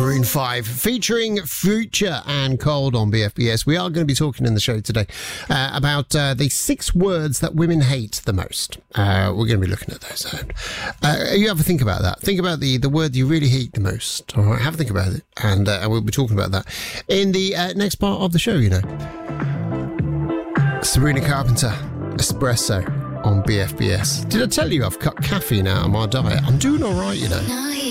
Maroon 5 featuring Future and Cold on BFBS. We are going to be talking in the show today about the 6 words that women hate the most. We're going to be looking at those. You have a think about that. Think about the word you really hate the most. All right, have a think about it. And we'll be talking about that in the next part of the show, you know. Sabrina Carpenter, Espresso on BFBS. Did I tell you I've cut caffeine out of my diet? I'm doing all right, you know.